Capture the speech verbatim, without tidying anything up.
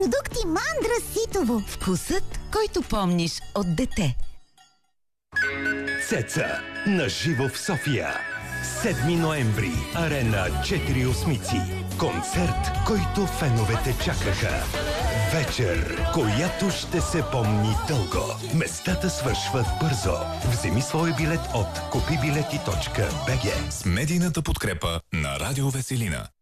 Продукти Мандра Ситово. Вкусът, който помниш от дете. Цеца на живо в София. седми ноември. Арена Четири осмици. Концерт, който феновете чакаха. Вечер, която ще се помни дълго. Местата свършват бързо. Вземи свой билет от купи билети точка би джи. С медийната подкрепа на Радио Веселина.